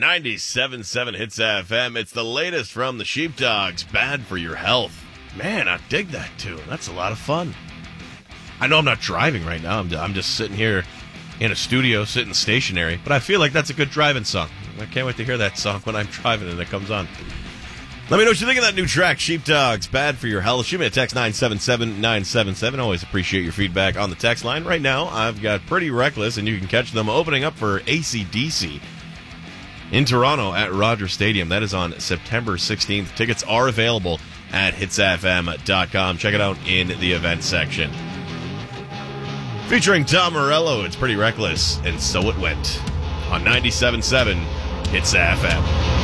97.7 Hits FM. It's the latest from the Sheepdogs. Bad for your health. Man, I dig that tune. That's a lot of fun. I know I'm not driving right now. I'm just sitting here in a studio, sitting stationary. But I feel like that's a good driving song. I can't wait to hear that song when I'm driving and it comes on. Let me know what you think of that new track, Sheepdogs, Bad for Your Health. Shoot me a text 977-977. Always appreciate your feedback on the text line. Right now, I've got Pretty Reckless, and you can catch them opening up for AC/DC in Toronto at Rogers Stadium. That is on September 16th. Tickets are available at hitsfm.com. Check it out in the event section. Featuring Tom Morello, it's Pretty Reckless, and So It Went on 97.7 Hits FM.